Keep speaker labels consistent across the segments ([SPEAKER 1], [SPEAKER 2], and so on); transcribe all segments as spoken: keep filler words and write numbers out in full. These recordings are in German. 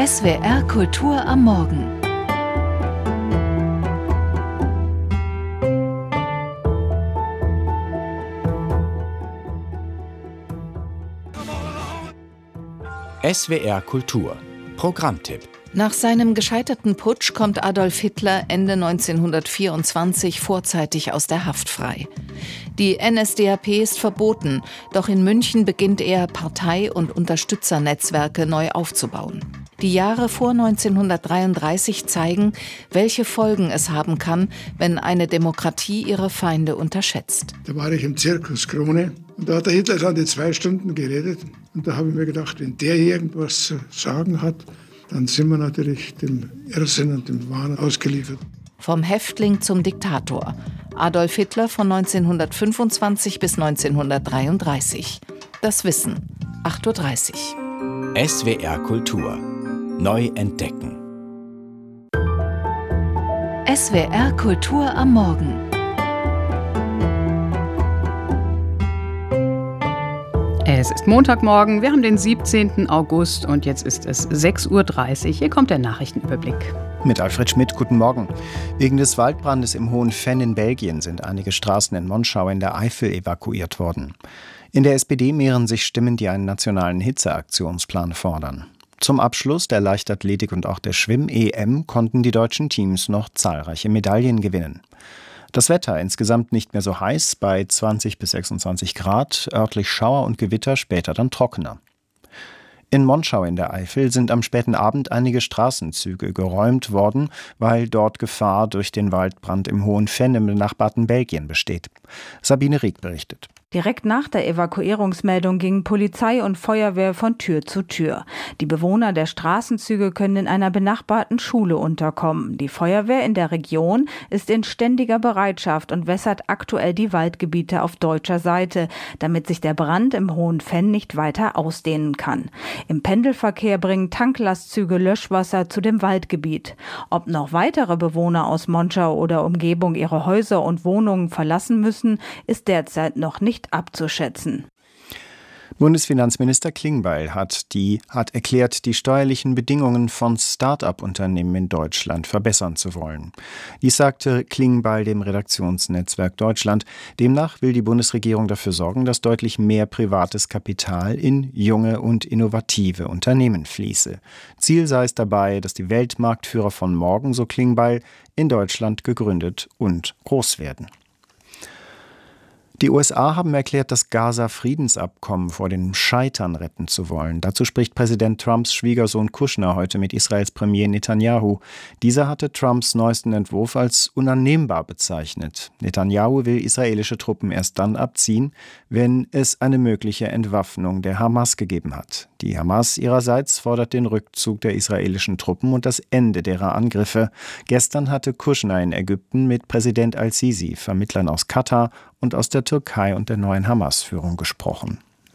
[SPEAKER 1] S W R Kultur am Morgen.
[SPEAKER 2] S W R Kultur. Programmtipp.
[SPEAKER 1] Nach seinem gescheiterten Putsch kommt Adolf Hitler Ende neunzehnhundertvierundzwanzig vorzeitig aus der Haft frei. Die N S D A P ist verboten, doch in München beginnt er, Partei- und Unterstützernetzwerke neu aufzubauen. Die Jahre vor neunzehnhundertdreiunddreißig zeigen, welche Folgen es haben kann, wenn eine Demokratie ihre Feinde unterschätzt.
[SPEAKER 3] Da war ich im Zirkus Krone und da hat der Hitler dann die zwei Stunden geredet. Und da habe ich mir gedacht, wenn der irgendwas zu sagen hat, dann sind wir natürlich dem Irrsinn und dem Wahn ausgeliefert.
[SPEAKER 1] Vom Häftling zum Diktator. Adolf Hitler von neunzehnhundertfünfundzwanzig bis neunzehnhundertdreiunddreißig. Das Wissen, acht Uhr dreißig.
[SPEAKER 2] S W R Kultur. Neu entdecken.
[SPEAKER 1] S W R Kultur am Morgen.
[SPEAKER 4] Es ist Montagmorgen, wir haben den siebzehnten August und jetzt ist es sechs Uhr dreißig. Hier kommt der Nachrichtenüberblick.
[SPEAKER 5] Mit Alfred Schmidt, guten Morgen. Wegen des Waldbrandes im Hohen Venn in Belgien sind einige Straßen in Monschau in der Eifel evakuiert worden. In der S P D mehren sich Stimmen, die einen nationalen Hitzeaktionsplan fordern. Zum Abschluss der Leichtathletik und auch der Schwimm-E M konnten die deutschen Teams noch zahlreiche Medaillen gewinnen. Das Wetter insgesamt nicht mehr so heiß, bei zwanzig bis sechsundzwanzig Grad, örtlich Schauer und Gewitter, später dann trockener. In Monschau in der Eifel sind am späten Abend einige Straßenzüge geräumt worden, weil dort Gefahr durch den Waldbrand im Hohen Venn im benachbarten Belgien besteht. Sabine Rieck berichtet.
[SPEAKER 6] Direkt nach der Evakuierungsmeldung gingen Polizei und Feuerwehr von Tür zu Tür. Die Bewohner der Straßenzüge können in einer benachbarten Schule unterkommen. Die Feuerwehr in der Region ist in ständiger Bereitschaft und wässert aktuell die Waldgebiete auf deutscher Seite, damit sich der Brand im Hohen Venn nicht weiter ausdehnen kann. Im Pendelverkehr bringen Tanklastzüge Löschwasser zu dem Waldgebiet. Ob noch weitere Bewohner aus Monschau oder Umgebung ihre Häuser und Wohnungen verlassen müssen, ist derzeit noch nicht abzuschätzen.
[SPEAKER 5] Bundesfinanzminister Klingbeil hat, die, hat erklärt, die steuerlichen Bedingungen von Start-up-Unternehmen in Deutschland verbessern zu wollen. Dies sagte Klingbeil dem Redaktionsnetzwerk Deutschland. Demnach will die Bundesregierung dafür sorgen, dass deutlich mehr privates Kapital in junge und innovative Unternehmen fließe. Ziel sei es dabei, dass die Weltmarktführer von morgen, so Klingbeil, in Deutschland gegründet und groß werden. Die U S A haben erklärt, das Gaza-Friedensabkommen vor dem Scheitern retten zu wollen. Dazu spricht Präsident Trumps Schwiegersohn Kushner heute mit Israels Premier Netanyahu. Dieser hatte Trumps neuesten Entwurf als unannehmbar bezeichnet. Netanyahu will israelische Truppen erst dann abziehen, wenn es eine mögliche Entwaffnung der Hamas gegeben hat. Die Hamas ihrerseits fordert den Rückzug der israelischen Truppen und das Ende derer Angriffe. Gestern hatte Kushner in Ägypten mit Präsident al-Sisi, Vermittlern aus Katar und aus der Türkei und der neuen Hamas-Führung gesprochen.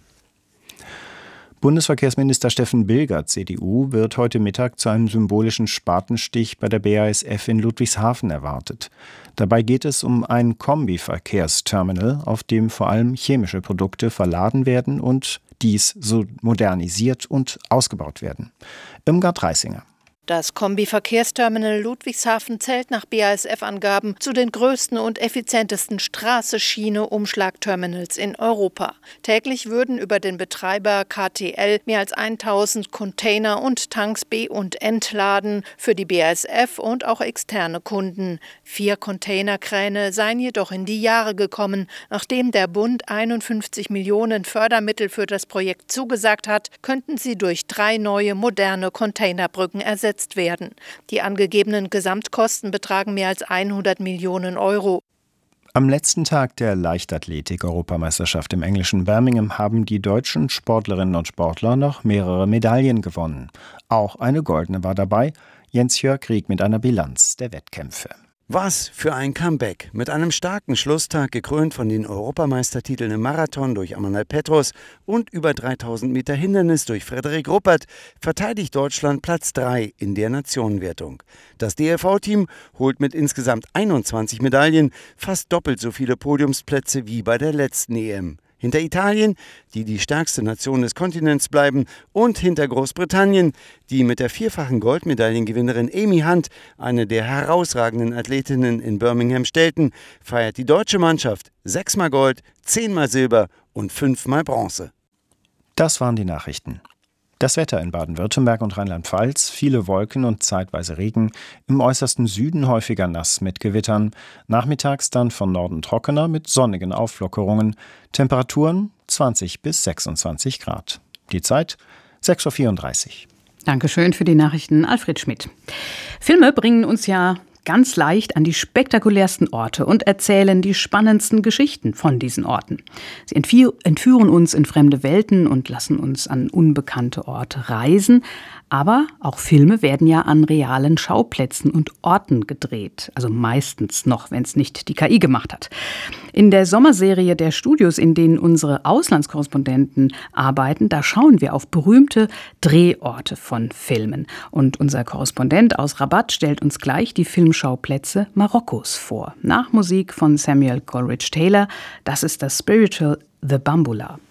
[SPEAKER 5] Bundesverkehrsminister Steffen Bilger, C D U, wird heute Mittag zu einem symbolischen Spatenstich bei der B A S F in Ludwigshafen erwartet. Dabei geht es um ein Kombi-Verkehrsterminal, auf dem vor allem chemische Produkte verladen werden und dies so modernisiert und ausgebaut werden. Irmgard Reisinger.
[SPEAKER 7] Das Kombi-Verkehrsterminal Ludwigshafen zählt nach B A S F-Angaben zu den größten und effizientesten Straße-Schiene-Umschlagterminals in Europa. Täglich würden über den Betreiber K T L mehr als tausend Container und Tanks be- und entladen für die B A S F und auch externe Kunden. Vier Containerkräne seien jedoch in die Jahre gekommen. Nachdem der Bund einundfünfzig Millionen Fördermittel für das Projekt zugesagt hat, könnten sie durch drei neue moderne Containerbrücken ersetzt werden. Die angegebenen Gesamtkosten betragen mehr als hundert Millionen Euro.
[SPEAKER 5] Am letzten Tag der Leichtathletik-Europameisterschaft im englischen Birmingham haben die deutschen Sportlerinnen und Sportler noch mehrere Medaillen gewonnen. Auch eine goldene war dabei. Jens-Jörg Rieck mit einer Bilanz der Wettkämpfe.
[SPEAKER 8] Was für ein Comeback. Mit einem starken Schlusstag, gekrönt von den Europameistertiteln im Marathon durch Amanal Petros und über dreitausend Meter Hindernis durch Frederik Ruppert, verteidigt Deutschland Platz drei in der Nationenwertung. Das D L V-Team holt mit insgesamt einundzwanzig Medaillen fast doppelt so viele Podiumsplätze wie bei der letzten E M. Hinter Italien, die die stärkste Nation des Kontinents bleiben, und hinter Großbritannien, die mit der vierfachen Goldmedaillengewinnerin Amy Hunt, eine der herausragenden Athletinnen in Birmingham stellten, feiert die deutsche Mannschaft sechsmal Gold, zehnmal Silber und fünfmal Bronze.
[SPEAKER 5] Das waren die Nachrichten. Das Wetter in Baden-Württemberg und Rheinland-Pfalz: viele Wolken und zeitweise Regen, im äußersten Süden häufiger nass mit Gewittern, nachmittags dann von Norden trockener mit sonnigen Auflockerungen, Temperaturen zwanzig bis sechsundzwanzig Grad. Die Zeit sechs Uhr vierunddreißig.
[SPEAKER 4] Dankeschön für die Nachrichten, Alfred Schmidt. Filme bringen uns ja ganz leicht an die spektakulärsten Orte und erzählen die spannendsten Geschichten von diesen Orten. Sie entführen uns in fremde Welten und lassen uns an unbekannte Orte reisen. Aber auch Filme werden ja an realen Schauplätzen und Orten gedreht. Also meistens noch, wenn es nicht die K I gemacht hat. In der Sommerserie der Studios, in denen unsere Auslandskorrespondenten arbeiten, da schauen wir auf berühmte Drehorte von Filmen. Und unser Korrespondent aus Rabat stellt uns gleich die Filmschauplätze Marokkos vor. Nach Musik von Samuel Coleridge Taylor. Das ist das Spiritual The Bambula.